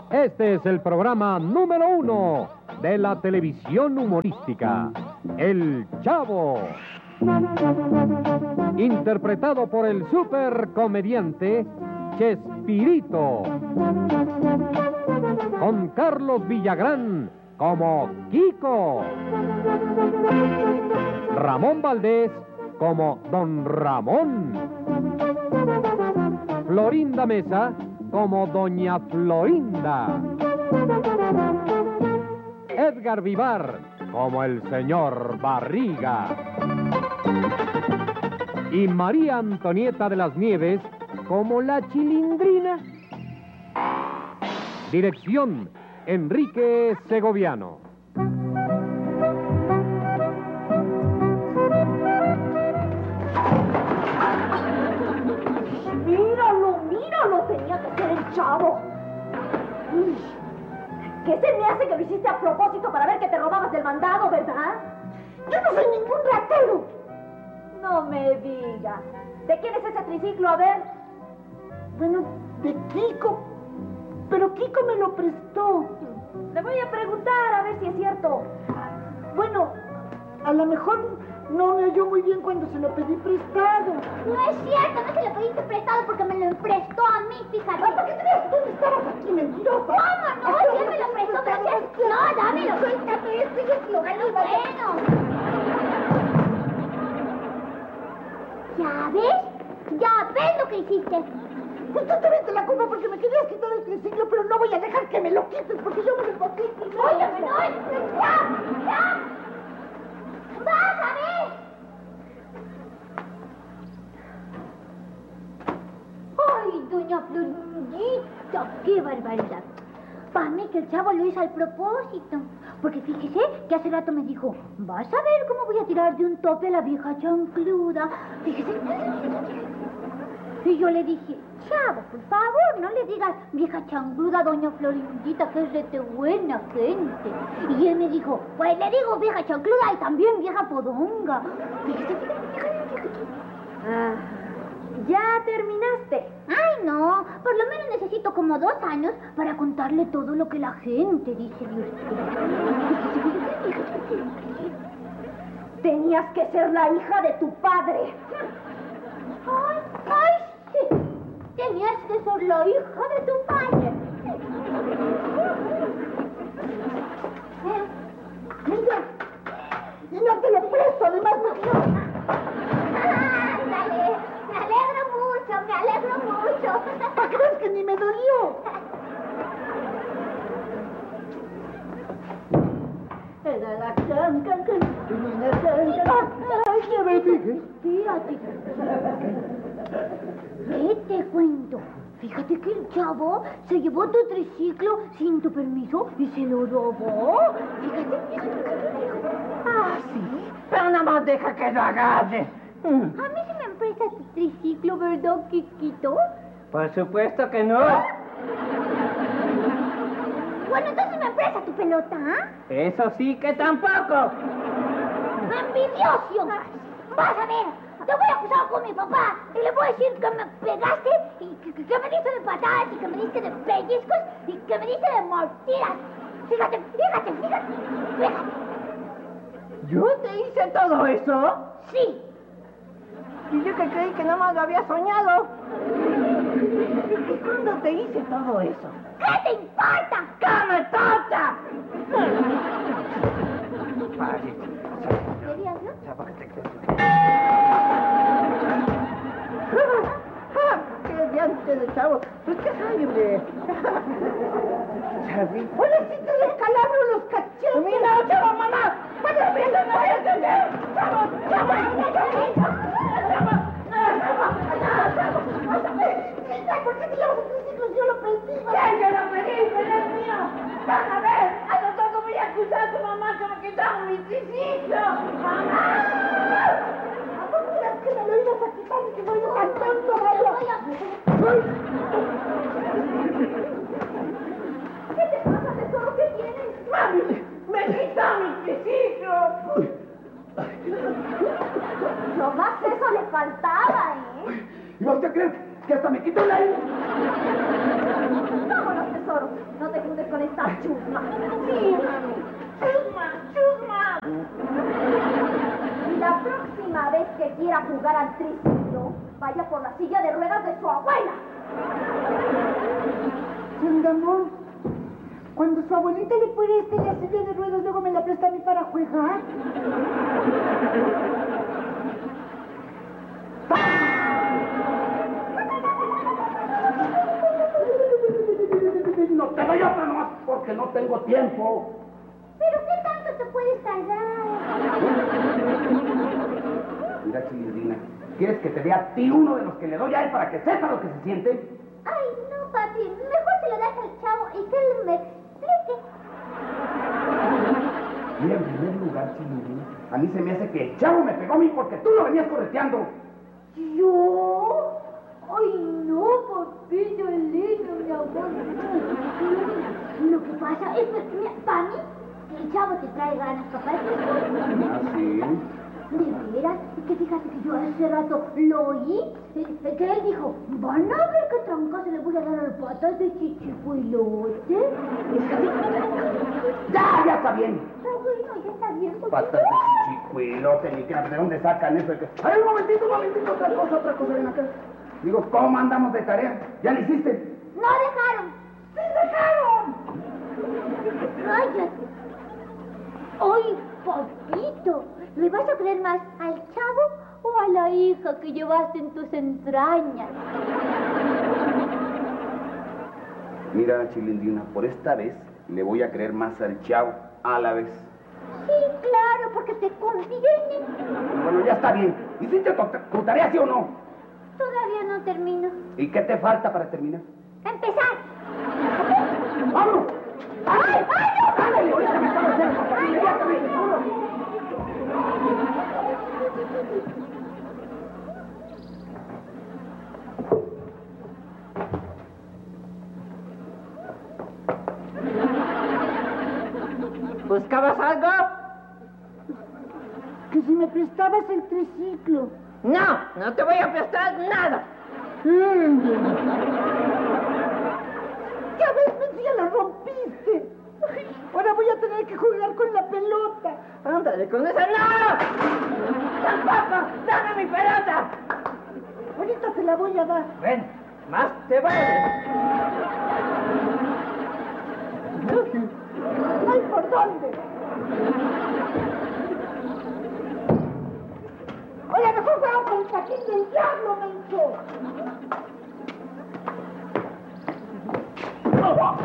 Este es el programa número 1 de la televisión humorística, El Chavo. Interpretado por el supercomediante Chespirito. Con Carlos Villagrán como Kiko. Ramón Valdés como Don Ramón. Florinda Mesa como Doña Florinda. Edgar Vivar como el señor Barriga. Y María Antonieta de las Nieves como la Chilindrina. Dirección, Enrique Segoviano. Míralo, tenía que ser el Chavo. ¿Qué se me hace que lo hiciste a propósito para ver que te robabas del mandado, verdad? Yo no soy ningún ratero. No me digas. ¿De quién es ese triciclo? A ver. Bueno, de Kiko. Pero Kiko me lo prestó. Le voy a preguntar a ver si es cierto. Bueno, a lo mejor no me oyó muy bien cuando se lo pedí prestado. No es cierto, no se lo pediste prestado porque me lo emprestó a mí, fíjate. ¿Por qué crees? ¿Dónde estabas aquí, mentirosa? ¿Cómo no? Si él me lo prestó, pero si él... No, dámelo. Suéltame, esto y es lo Bueno. ¿Ya ves lo que hiciste? Pues tú te viste la culpa porque me querías quitar el triciclo, pero no voy a dejar que me lo quites porque yo me lo boté. Óyeme, no, ¡ya! ¡Bájame! ¡Ay, doña Florinda! ¡Qué barbaridad! Para mí que el Chavo lo hizo al propósito. Porque fíjese que hace rato me dijo, vas a ver cómo voy a tirar de un tope a la vieja chancluda. Fíjese. Y yo le dije, Chavo, por favor, no le digas vieja chancluda a doña Florindita, que es de buena gente. Y él me dijo, pues le digo vieja chancluda y también vieja podonga. Fíjese. ¿Ya terminaste? Ay, no, por lo menos necesito como 2 años para contarle todo lo que la gente dice de usted. Tenías que ser la hija de tu padre. Ay, sí. Tenías que ser la hija de tu padre. Mira, y no te lo presto, además porque no... Ándale, me alegro mucho. ¿Para qué ves que ni me dolió? Ay, ya me dije. Fíjate. ¿Qué te cuento? Fíjate que el Chavo se llevó tu triciclo sin tu permiso y se lo robó. Fíjate. Ah, sí, pero nada más deja que lo agarre. A mí sí me presta tu triciclo, ¿verdad, Kikito? Por supuesto que no. Bueno, entonces me presta tu pelota, ¿ah? Eso sí que tampoco. ¡Envidioso! Vas a ver, te voy a acusar con mi papá y le voy a decir que me pegaste y que me diste de patadas y que me diste de pellizcos y que me diste de mordidas. Fíjate. ¿Yo te hice todo eso? Sí. Y yo que creí que nada más lo había soñado. ¿Y cuándo te hice todo eso? ¿Qué te importa? ¡Que me toca! ¿Querías, no? ¡Qué diante de Chavo! Pues qué sabe, hombre. Hola, sí te descalabro los cachetes. ¡Mira, Chavo, mamá! ¡Cuando piensas no voy a entender! ¡Chavo! ¿Por qué te llevas el triciclo si yo lo pedí? ¡Ya, yo lo pedí, pero es mío! ¡Vas a ver! ¡A los dos voy a acusar a tu mamá que me quitaron mi triciclo! ¡Mamá! ¿A poco crees que me lo ibas a quitar y que soy tan tonto, ¿Qué te pasa, tesoro? ¿Qué tienes? ¡Mami! ¡Me quitó mi triciclo! Nomás eso le faltaba, ¿eh? ¿Y usted cree que hasta me quitó la... Vámonos, tesoro. No te chusma. Sí, mami. Chusma, chusma. Y la próxima vez que quiera jugar al triciclo, vaya por la silla de ruedas de su abuela. Amor, cuando su abuelita le preste la silla de ruedas, luego me la presta a mí para jugar. No te doy otra nomás porque no tengo tiempo. ¿Pero qué tanto te puedes tardar? Mira, Chilindrina, ¿quieres que te dé a ti uno de los que le doy a él para que sepa lo que se siente? Ay, no, papi. Mejor se lo das al chavo y que él me explique. Mira, en primer lugar, Chilindrina, a mí se me hace que el chavo me pegó a mí porque tú lo venías correteando. ¿Yo? Ay, no, papito lindo, mi amor. Lo que pasa es que, mira, para mí, el chavo te trae ganas, papá. Ah, sí. ¿De veras? Es que fíjate que yo hace rato lo oí, que él dijo, van a ver qué trancazo le voy a dar al patas de chichicuilote. Ya está bien. Pero bueno, ya está bien. Patas de chichicuilote, ni que ¿de dónde sacan eso? A ver, un momentito, otra cosa, ven acá. Digo, ¿cómo andamos de tarea? ¿Ya lo hiciste? ¡No dejaron! ¡Sí dejaron! ¡Cállate! ¡Ay, papito! ¿Le vas a creer más al chavo o a la hija que llevaste en tus entrañas? Mira, Chilindrina, por esta vez le voy a creer más al chavo a la vez. Sí, claro, porque te conviene. Bueno, ya está bien. ¿Hiciste tu tarea, sí o no? Todavía no termino. ¿Y qué te falta para terminar? ¡Empezar! ¡Vámonos! ¡Ay, ay, no! ¡Ándale! Ahorita me acabo de hacer papá, inmediatamente, vámonos. ¿Buscabas algo? Que si me prestabas el triciclo. No, no te voy a prestar nada. Ya ves, Mesía, la rompiste. Ay, ahora voy a tener que jugar con la pelota. Ándale, con esa no. ¡Tampoco! ¡Dame mi pelota! Ahorita te la voy a dar. Ven, más te vale. No hay por dónde. Ahora mejor juego con el paquín del diablo, menso.